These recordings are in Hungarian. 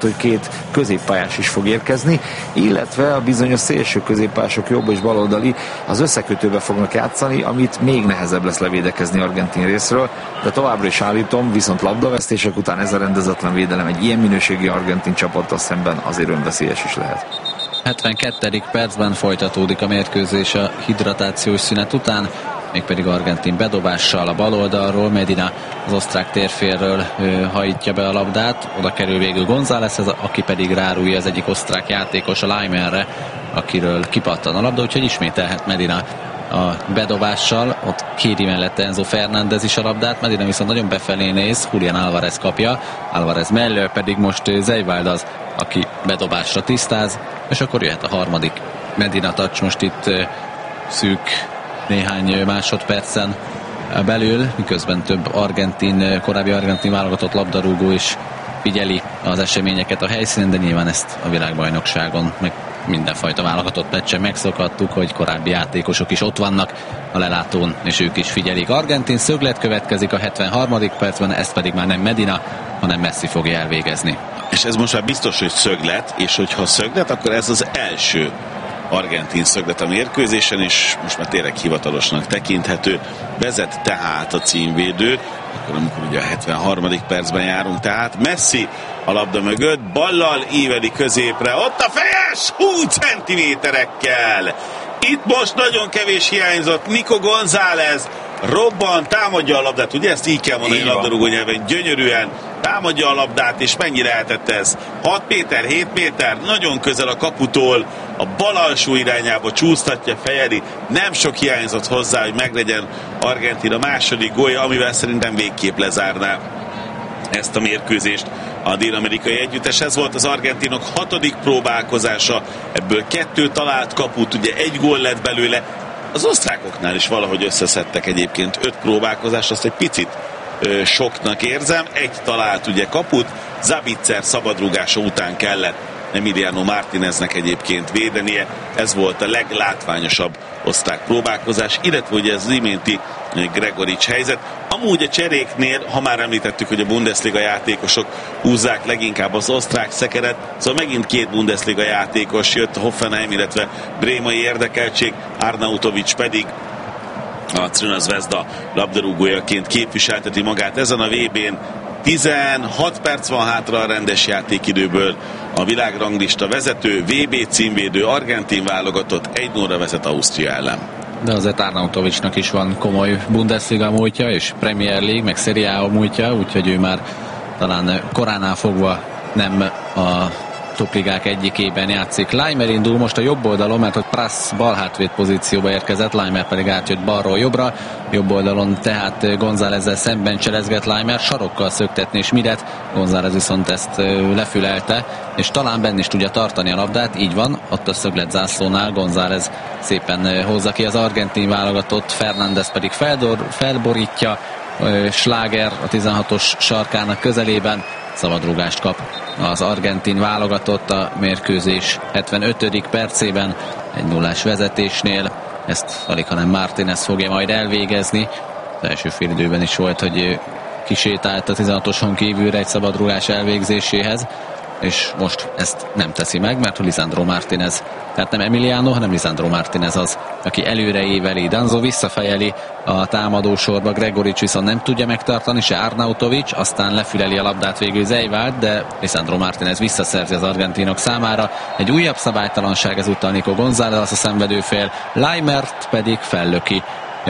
hogy két középpályás is fog érkezni, illetve a bizonyos szélső középpályások jobb és baloldali az összekötőbe fognak játszani, amit még nehezebb lesz levédekezni Argentin részről, de továbbra is állítom, viszont labdavesztések után ez a rendezetlen védelem egy ilyen minőségi argentin csapattal szemben azért önveszélyes is lehet. 72. percben folytatódik a mérkőzés a hidratációs szünet után, mégpedig Argentin bedobással a bal oldalról. Medina az osztrák térfélről hajítja be a labdát, oda kerül végül González, aki pedig rárújja az egyik osztrák játékos, a Leimerre, akiről kipattan a labda, úgyhogy ismételhet Medina a bedobással, ott kéri mellette Enzo Fernández is a labdát, Medina viszont nagyon befelé néz, Julián Álvarez kapja, Álvarez mellől pedig most Zeywald az, aki bedobásra tisztáz, és akkor jöhet a harmadik Medina touch most itt szűk néhány másodpercen belül, miközben több korábbi argentin válogatott labdarúgó is figyeli az eseményeket a helyszínen, de nyilván ezt a világbajnokságon, meg mindenfajta válogatott meccsen megszokhattuk, hogy korábbi játékosok is ott vannak a lelátón, és ők is figyelik. Argentin szöglet következik a 73. percben, ezt pedig már nem Medina, hanem Messi fogja elvégezni. És ez most már biztos, hogy szöglet, és hogyha szöglet, akkor ez az első argentin szöglet a mérkőzésen, és most már tényleg hivatalosnak tekinthető. Vezet tehát a címvédő, akkor amikor ugye a 73. percben járunk, tehát Messi a labda mögött, ballal íveli középre, ott a fejes, 20 centiméterekkel. Itt most nagyon kevés hiányzott, Nico González robban, támadja a labdát, ugye ezt így kell mondani labdarúgó nyelven, gyönyörűen támadja a labdát, és mennyire eltette ez? 6 méter, 7 méter, nagyon közel a kaputól, a bal alsó irányába csúsztatja Fejeri, nem sok hiányzott hozzá, hogy meglegyen Argentina második gólja, amivel szerintem végképp lezárná ezt a mérkőzést a dél-amerikai együttes. Ez volt az argentinok 6. próbálkozása, ebből 2 talált kaput, ugye 1 gól lett belőle. Az osztrákoknál is valahogy összeszedtek egyébként 5 próbálkozást, azt egy picit soknak érzem. 1 talált ugye kaput, Zabitzer szabadrúgása után kellett Emiliano Martineznek egyébként védenie. Ez volt a leglátványosabb osztrák próbálkozás, illetve ugye ez az iménti Gregorics helyzet. Amúgy a cseréknél, ha már említettük, hogy a Bundesliga játékosok húzzák leginkább az osztrák szekeret, szóval megint 2 Bundesliga játékos jött, Hoffenheim, illetve brémai érdekeltség, Arnautovic pedig a Crvena Zvezda labdarúgójaként képviselteti magát ezen a VB-n. 16 perc van hátra a rendes játékidőből, a világranglista vezető, VB címvédő argentin válogatott 1-0-ra vezet Ausztria ellen. De azért Arnautovicnak is van komoly Bundesliga múltja, és Premier League, meg Serie A múltja, úgyhogy ő már talán koránál fogva nem a topligák egyikében játszik. Leimer indul most a jobb oldalon, mert hogy Prass bal hátvéd pozícióba érkezett, Leimer pedig átjött balról jobbra, jobb oldalon tehát Gonzálezzel szemben cselezget Leimer, sarokkal szöktetni és Miret, González viszont ezt lefülelte, és talán benne is tudja tartani a labdát, így van, ott a szöglet zászlónál González szépen hozza ki az argentin válogatott, Fernández pedig felborítja, Schlager a 16-os sarkának közelében, szabadrúgást kap az argentin válogatott a mérkőzés 75. percében, 1-0-ás vezetésnél. Ezt alighanem Martinez fogja majd elvégezni. Az első félidőben is volt, hogy kisétált a 16-oson kívülre egy szabadrúgás elvégzéséhez, és most ezt nem teszi meg, mert Lisandro Martinez, tehát nem Emiliano, hanem Lisandro Martinez az, aki előre éveli. Danzo visszafejeli a támadósorba, Gregorics viszont nem tudja megtartani, se Arnautovic, aztán lefüleli a labdát végül Zeywald, de Lisandro Martinez visszaszerzi az argentinok számára. Egy újabb szabálytalanság ezúttal Nico González a szenvedőfél, Leimert pedig fellöki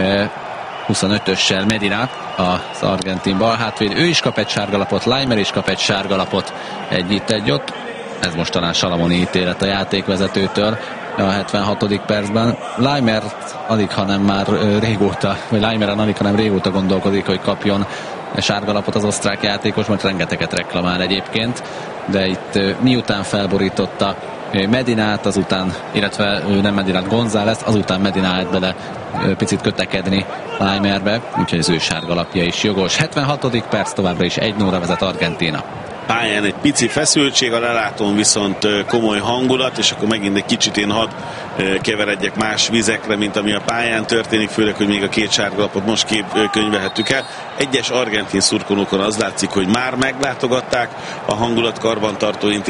25-össel Medina, az argentin balhátvéd. Ő is kap egy sárgalapot, Leimer is kap egy sárgalapot, egy itt, egy ott. Ez most talán salamoni ítélet a játékvezetőtől a 76. percben. Leimert alighanem már régóta, vagy Leimeren alighanem régóta gondolkodik, hogy kapjon sárgalapot az osztrák játékos, mert rengeteget reklamál egyébként, de itt miután felborította Medinát, azután, illetve nem Medinát, González, azután Medina állt bele picit kötekedni Leimerbe, úgyhogy az ő sárgalapja is jogos. 76. perc, továbbra is 1-0-ra vezet Argentína. pályán egy pici feszültség, a lelátón viszont komoly hangulat, és akkor megint egy kicsit én hadd keveredjek más vizekre, mint ami a pályán történik, főleg, hogy még a 2 sárgalapot most könyvelhettük el. Egyes argentin szurkolókon az látszik, hogy már meglátogatták a hangulat karbantartó